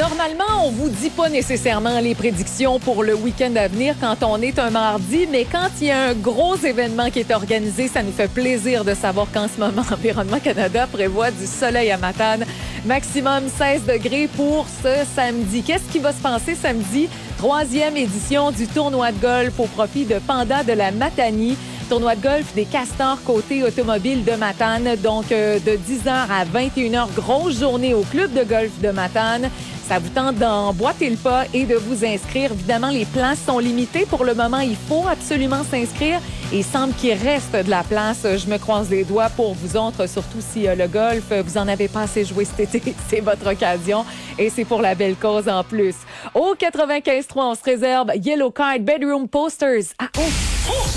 Normalement, on vous dit pas nécessairement les prédictions pour le week-end à venir quand on est un mardi, mais quand il y a un gros événement qui est organisé, ça nous fait plaisir de savoir qu'en ce moment, Environnement Canada prévoit du soleil à Matane. Maximum 16 degrés pour ce samedi. Qu'est-ce qui va se passer samedi? 3e édition du tournoi de golf au profit de Panda de la Matanie. Tournoi de golf des Castors côté automobile de Matane. Donc, de 10h à 21h, grosse journée au club de golf de Matane. Ça vous tente d'emboîter le pas et de vous inscrire. Évidemment, les places sont limitées. Pour le moment, il faut absolument s'inscrire. Et il semble qu'il reste de la place. Je me croise les doigts pour vous autres, surtout si le golf, vous en avez pas assez joué cet été. C'est votre occasion. Et c'est pour la belle cause en plus. Au 95.3, on se réserve Yellow Card Bedroom Posters à 11.